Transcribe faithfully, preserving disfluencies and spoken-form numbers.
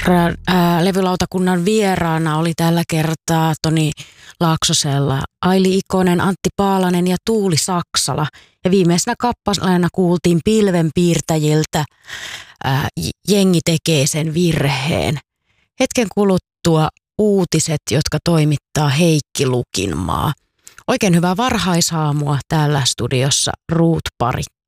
ää, levylautakunnan vieraana oli tällä kertaa Toni Laaksosella Aili Ikonen, Antti Paalanen ja Tuuli Saksala. Ja viimeisenä kappaleena kuultiin Pilvenpiirtäjiltä ää, Jengi tekee sen virheen. Hetken kuluttua uutiset, jotka toimittaa Heikki Lukinmaa. Oikein hyvää varhaisaamua täällä studiossa Ruut Parikka.